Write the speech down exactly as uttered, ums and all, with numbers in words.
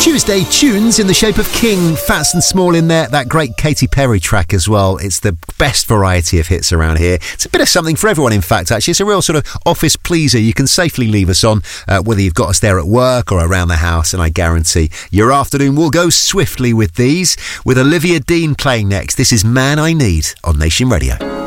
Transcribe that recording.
Tuesday tunes in the shape of King, Fats and Small in there, that great Katy Perry track as well. It's the best variety of hits around here. It's a bit of something for everyone, in fact, actually. It's a real sort of office pleaser. You can safely leave us on, uh, whether you've got us there at work or around the house, and I guarantee your afternoon will go swiftly with these, with Olivia Dean playing next. This is Man I Need on Nation Radio.